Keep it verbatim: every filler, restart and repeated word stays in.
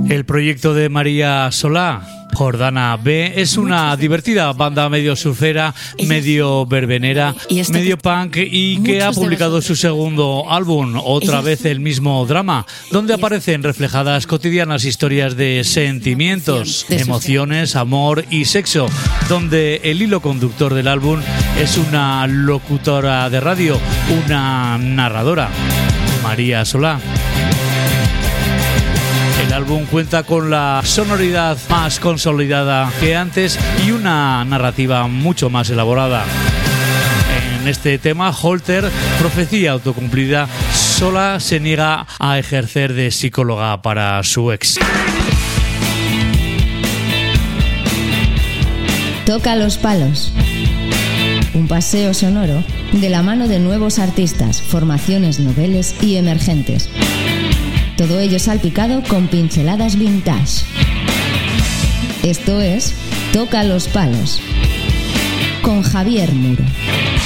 El proyecto de María Solá, Jordana B, es una divertida banda medio surfera, medio verbenera, medio punk y que ha publicado su segundo álbum, otra vez el mismo drama, donde aparecen reflejadas cotidianas historias de sentimientos, emociones, amor y sexo, donde el hilo conductor del álbum es una locutora de radio, una narradora, María Solá. El álbum cuenta con la sonoridad más consolidada que antes y una narrativa mucho más elaborada. En este tema, Holter, profecía autocumplida, Solá se niega a ejercer de psicóloga para su ex. Toca los palos. Un paseo sonoro de la mano de nuevos artistas, formaciones noveles y emergentes. Todo ello salpicado con pinceladas vintage. Esto es Toca los palos, con Javier Muro.